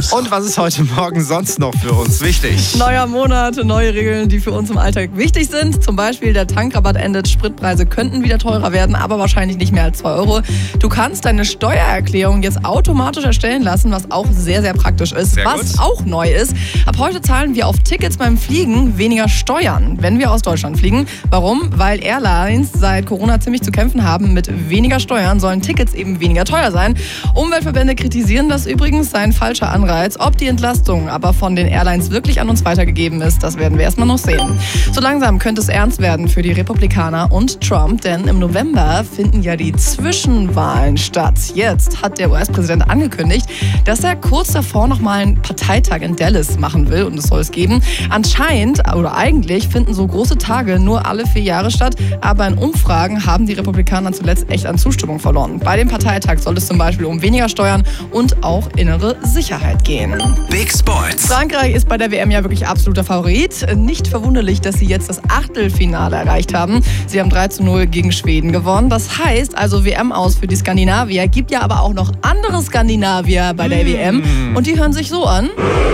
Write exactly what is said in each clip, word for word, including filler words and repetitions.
News. Und was ist heute Morgen sonst noch für uns wichtig? Neuer Monat, neue Regeln, die für uns im Alltag wichtig sind. Zum Beispiel der Tankrabatt endet, Spritpreise könnten wieder teurer werden, aber wahrscheinlich nicht mehr als zwei Euro. Du kannst deine Steuererklärung jetzt automatisch erstellen lassen, was auch sehr, sehr praktisch ist. Sehr was gut. auch neu ist, ab heute zahlen wir auf Tickets beim Fliegen weniger Steuern, wenn wir aus Deutschland fliegen. Warum? Weil Airlines seit Corona ziemlich zu kämpfen haben. Mit weniger Steuern sollen Tickets eben weniger teuer sein. Umweltverbände kritisieren das übrigens, sei ein falscher Anreiz. Ob die Entlastung aber von den Airlines wirklich an uns weitergegeben ist, das werden wir erstmal noch sehen. So langsam könnte es ernst werden für die Republikaner und Trump, denn im November finden ja die Zwischenwahlen statt. Jetzt hat der U S-Präsident angekündigt, dass er kurz davor noch mal einen Parteitag in Dallas machen will, und es soll es geben. Anscheinend oder eigentlich finden so große Tage nur alle vier Jahre statt, aber in Umfragen haben die Republikaner zuletzt echt an Zustimmung verloren. Bei dem Parteitag soll es zum Beispiel um weniger Steuern und auch innere Sicherheit gehen. Big Sports. Frankreich ist bei der W M ja wirklich absoluter Favorit. Nicht verwunderlich, dass sie jetzt das Achtelfinale erreicht haben. Sie haben drei zu null gegen Schweden gewonnen. Das heißt also W M aus für die Skandinavier. Gibt ja aber auch noch andere Skandinavier bei der mm. W M. Und die hören sich so an.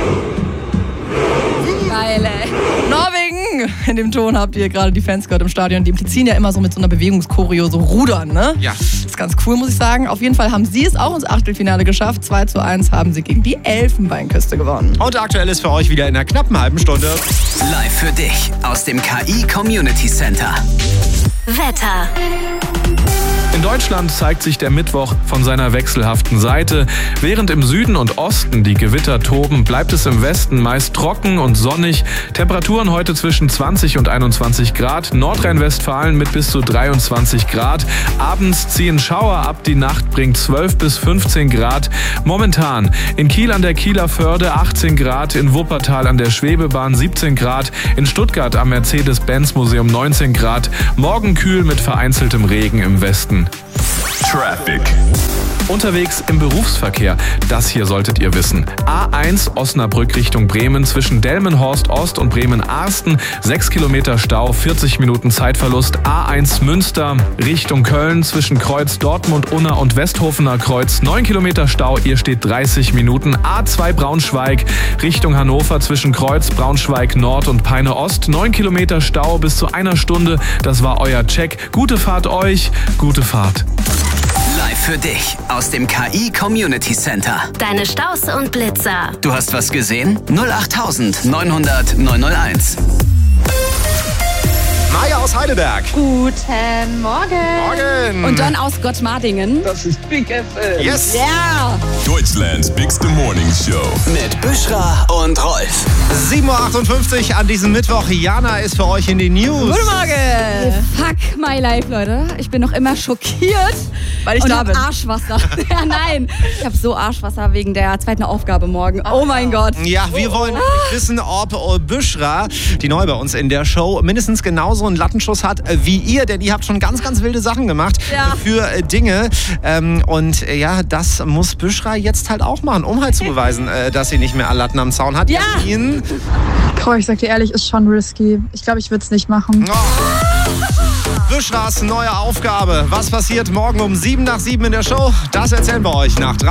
Geil, ey. Norwegen! In dem Ton habt ihr gerade die Fans gehört im Stadion. Die implizieren ja immer so mit so einer Bewegungschoreo, so rudern, ne? Ja. Das ist ganz cool, muss ich sagen. Auf jeden Fall haben sie es auch ins Achtelfinale geschafft. zwei zu eins haben sie gegen die Elfenbeinküste gewonnen. Und aktuell ist für euch wieder in einer knappen halben Stunde. Live für dich aus dem K I Community Center. Wetter. In Deutschland zeigt sich der Mittwoch von seiner wechselhaften Seite. Während im Süden und Osten die Gewitter toben, bleibt es im Westen meist trocken und sonnig. Temperaturen heute zwischen zwanzig und einundzwanzig Grad. Nordrhein-Westfalen mit bis zu dreiundzwanzig Grad. Abends ziehen Schauer ab, die Nacht bringt zwölf bis fünfzehn Grad. Momentan in Kiel an der Kieler Förde achtzehn Grad, in Wuppertal an der Schwebebahn siebzehn Grad, in Stuttgart am Mercedes-Benz-Museum neunzehn Grad. Morgen kühl mit vereinzeltem Regen im Westen. Traffic. Unterwegs im Berufsverkehr. Das hier solltet ihr wissen. A eins Osnabrück Richtung Bremen zwischen Delmenhorst Ost und Bremen-Arsten. sechs Kilometer Stau, vierzig Minuten Zeitverlust. A eins Münster Richtung Köln zwischen Kreuz Dortmund-Unna und Westhofener Kreuz. neun Kilometer Stau, ihr steht dreißig Minuten. A zwei Braunschweig Richtung Hannover zwischen Kreuz Braunschweig Nord und Peine Ost. neun Kilometer Stau bis zu einer Stunde. Das war euer Check. Gute Fahrt euch, gute Fahrt. Live für dich aus dem K I Community Center. Deine Staus und Blitzer. Du hast was gesehen? null acht neunhundert neunhunderteins. Maja aus Heidelberg. Guten Morgen. Morgen. Und John aus Gottmardingen. Das ist Big F M. Yes. Ja. Deutschlands Bigste Morning Show. Mit Büschra und Rolf. sieben Uhr achtundfünfzig an diesem Mittwoch. Jana ist für euch in den News. Guten Morgen! Fuck my life, Leute. Ich bin noch immer schockiert. Weil ich und da hab bin. Arschwasser. Ja, nein. Ich habe so Arschwasser wegen der zweiten Aufgabe morgen. Oh mein Gott. Ja, wir wollen wissen, ob Büschra, die neu bei uns in der Show, mindestens genauso einen Lattenschuss hat wie ihr, denn ihr habt schon ganz, ganz wilde Sachen gemacht Ja. für äh, Dinge. Ähm, und äh, ja, das muss Büschra jetzt halt auch machen, um halt zu beweisen, äh, dass sie nicht mehr alle Latten am Zaun hat. Ja. Jasmin. Boah, ich sag dir ehrlich, ist schon risky. Ich glaube, ich würde es nicht machen. Oh. Büschras neue Aufgabe. Was passiert morgen um sieben nach sieben in der Show? Das erzählen wir euch nach drei.